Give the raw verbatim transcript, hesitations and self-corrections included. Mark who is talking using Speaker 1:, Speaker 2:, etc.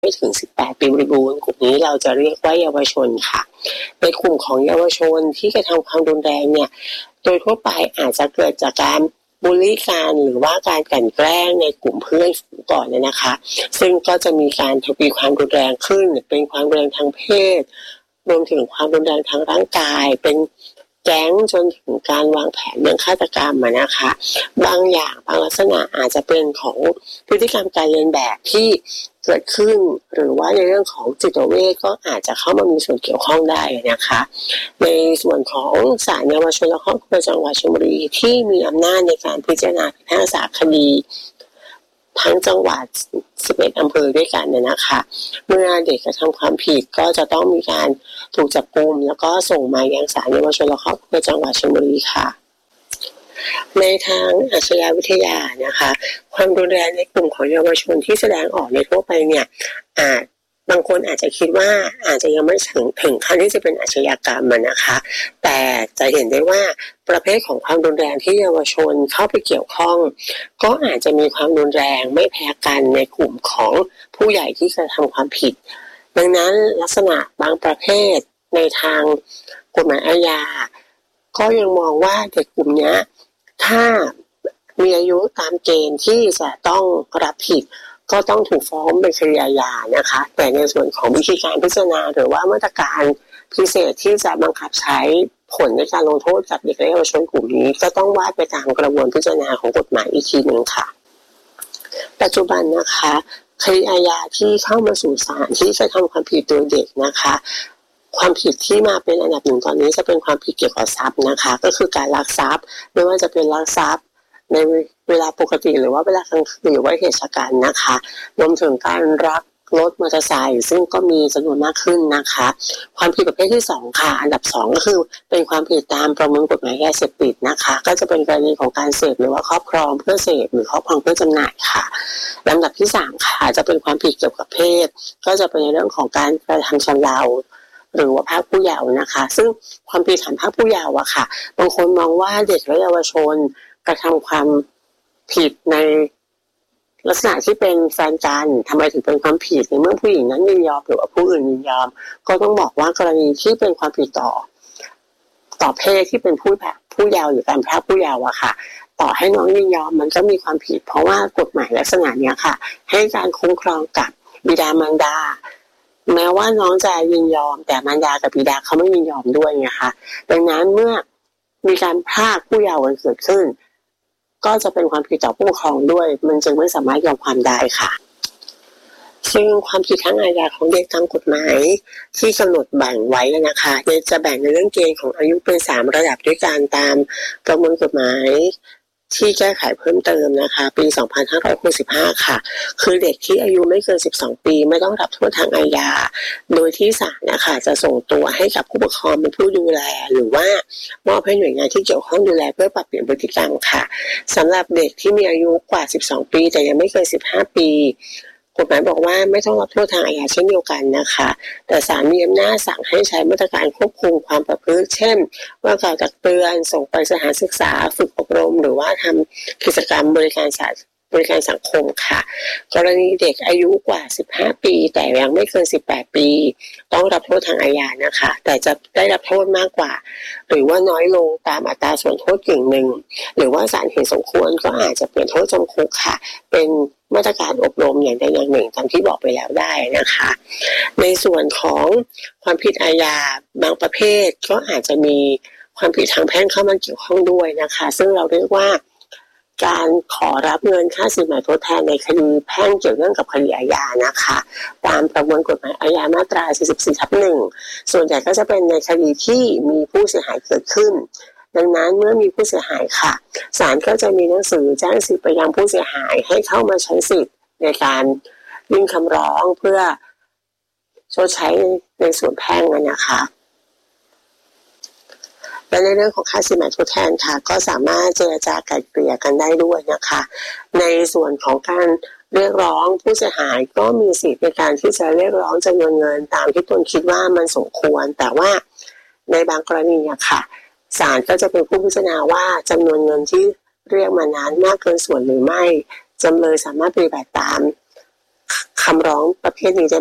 Speaker 1: ไม่ถึงสิบแปดปีบริบูรณ์กลุ่มนี้เราจะเรียกว่าเยาวชนค่ะในกลุ่มของเยาวชนที่กระทำความรุนแรงเนี่ยโดยทั่วไปอาจจะเกิดจากการบูลลี่กันหรือว่าการกลั่นแกล้งในกลุ่มเพื่อนก่อนเนี่ยนะคะซึ่งก็จะมีการทวีความรุนแรงขึ้นเป็นความรุนแรงทางเพศรวมถึงความรุนแรงทางร่างกายเป็นแก๊งจนถึงการวางแผนเรื่องฆาตกรรมมานะคะบางอย่างบางลักษณะอาจจะเป็นของพฤติกรรมการเลียนแบบที่เกิดขึ้นหรือว่าในเรื่องของจิตเวชก็อาจจะเข้ามามีส่วนเกี่ยวข้องได้นะคะในส่วนของศาลเยาวชนและครอบครัวจังหวัดชลบุรีที่มีอำนาจในการพิจารณาพิพากษาคดีทั้งจังหวัดสิบเอ็ดอำเภอด้วยกันเนี่ยนะคะเมื่อเด็กกระทำความผิดก็จะต้องมีการถูกจับกุมแล้วก็ส่งมายังศาลเยาวชนและครอบครัวจังหวัดชลบุรีค่ะในทางอาชญาวิทยานะคะความรุนแรงในกลุ่มของเยาวชนที่แสดงออกในทั่วไปเนี่ยอาจบางคนอาจจะคิดว่าอาจจะยังไม่ถึงถึงขั้นที่จะเป็นอาชญากรรมนะคะแต่จะเห็นได้ว่าประเภทของความรุนแรงที่เยาวชนเข้าไปเกี่ยวข้องก็อาจจะมีความรุนแรงไม่แพ้กันในกลุ่มของผู้ใหญ่ที่กระทำความผิดดังนั้นลักษณะบางประเภทในทางกฎหมายอาญาก็ยังมองว่าเด็กกลุ่มนี้ถ้ามีอายุตามเกณฑ์ที่จะต้องรับผิดก็ต้องถูกฟ้องเป็นคดีอาญานะคะแต่ในส่วนของวิธีการพิจารณาหรือว่ามาตรการพิเศษที่จะบังคับใช้ผลในการลงโทษกับเด็กและเยาวชนกลุ่มนี้ก็ต้องว่าไปตามกระบวนพิจารณาของกฎหมายอีกทีหนึ่งค่ะปัจจุบันนะคะคดีอาญาที่เข้ามาสู่ศาลที่กระทำความผิดโดยเด็กนะคะความผิดที่มาเป็นอันดับหนึ่งตอนนี้จะเป็นความผิดเกี่ยวกับทรัพย์นะคะก็คือการลักทรัพย์ไม่ว่าจะเป็นลักทรัพย์ในเวลาปกติหรือว่าเวลากลางคืนหรือว่าเหตุฉกรรณ์นะคะรวมถึงการลักรถมอเตอร์ไซค์ซึ่งก็มีจำนวนมากขึ้นนะคะความผิดประเภทที่สองค่ะอันดับสองก็คือเป็นความผิดตามประมวลกฎหมายยาเสพติดนะคะก็จะเป็นกรณีของการเสพหรือว่าครอบครองเพื่อเสพหรือครอบครองเพื่อจำหน่ายค่ะลำดับที่สามค่ะจะเป็นความผิดเกี่ยวกับเพศก็จะเป็นในเรื่องของการกระทำชำเราหรือว่าภาคผู้เยาว์นะคะซึ่งความผิดฐานภาคผู้เยาว์อะค่ะบางคนมองว่าเด็กและเยาวชนกระทำความผิดในลักษณะที่เป็นแฟนกันทำไมถึงเป็นความผิดในเมื่อผู้หญิงนั้นยินยอมหรือว่าผู้อื่นยินยอมก็ต้องบอกว่ากรณีที่เป็นความผิดต่อต่อเพศที่เป็นผู้แบบผู้เยาว์หรือการพรากผู้เยาว์อะค่ะต่อให้น้องยินยอมมันก็มีความผิดเพราะว่ากฎหมายลักษณะเนี้ยค่ะให้การคุ้มครองกับบิดามารดาแม้ว่าน้องจะยินยอมแต่มารดากับบิดาเขาไม่ยินยอมด้วยไงคะดังนั้นเมื่อมีการพรากผู้เยาว์เกิดขึ้นก็จะเป็นความผิดต่อผู้ปกครองด้วยมันจึงไม่สามารถยอมความได้ค่ะซึ่งความผิดทางอาญาของเด็กตามกฎหมายที่กำหนดแบ่งไว้นะคะจะแบ่งในเรื่องเกณฑ์ของอายุเป็นสามระดับด้วยกันตามประมวลกฎหมายที่แก้ไขเพิ่มเติมนะคะปีสองพันห้าร้อยหกสิบห้าค่ะคือเด็กที่อายุไม่เกินสิบสองปีไม่ต้องรับโทษทางอาญาโดยที่ศาลนะคะจะส่งตัวให้กับผู้ปกครองเป็นผู้ดูแลหรือว่ามอบให้หน่วยงานที่เกี่ยวข้องดูแลเพื่อปรับเปลี่ยนพฤติกรรมค่ะสำหรับเด็กที่มีอายุกว่าสิบสองปีแต่ยังไม่เกินสิบห้าปีกฎหมายบอกว่าไม่ต้องรับโทษทางอาญาเช่นเดียวกันนะคะแต่ศาลมีอำนาจสั่งให้ใช้มาตรการควบคุมความประพฤติเช่นว่ากล่าวตักเตือนส่งไปสถานศึกษาฝึกอบรมหรือว่าทำกิจกรรมบริการสาบริการสังคมค่ะกรณีเด็กอายุกว่าสิบห้าปีแต่ยังไม่เกินสิบแปดปีต้องรับโทษทางอาญานะคะแต่จะได้รับโทษมากกว่าหรือว่าน้อยลงตามอัตราส่วนโทษกึ่งหนึ่งหรือว่าศาลเห็นสมควรก็อาจจะเปลี่ยนโทษจำคุกค่ะเป็นมาตรการอบรมอย่างใดอย่างหนึ่งตามที่บอกไปแล้วได้นะคะในส่วนของความผิดอาญาบางประเภทก็อาจจะมีความผิดทางแพ่งเข้ามาเกี่ยวข้องด้วยนะคะซึ่งเราเรียกว่าการขอรับเงินค่าสินไหมทดแทนในคดีแพ่งเกี่ยวเนื่องกับคดีอาญานะคะตามประมวลกฎหมายอาญามาตรา สี่สิบสี่ทับหนึ่ง ส่วนใหญ่ก็จะเป็นในคดีที่มีผู้เสียหายเกิดขึ้นดังนั้นเมื่อมีผู้เสียหายค่ะศาลก็จะมีหนังสือแจ้งสิทธิ์ไปยังผู้เสียหายให้เข้ามาใช้สิทธิ์ในการยื่นคำร้องเพื่อชดใช้ในส่วนแพ่งนะคะและในเรื่องของค่าสินไหมทดแทนค่ะก็สามารถเจรจาไกล่เกลี่ยกันได้ด้วยนะคะในส่วนของการเรียกร้องผู้เสียหายก็มีสิทธิ์ในการที่จะเรียกร้องจำนวนเงินตามที่ตนคิดว่ามันสมควรแต่ว่าในบางกรณีค่ะศาลก็จะเป็นผู้พิจารณาว่าจำนวนเงินที่เรียกมานั้นมากเกินส่วนหรือไม่จำเลยสามารถปฏิบัติตามคำร้องประเภทนี้ได้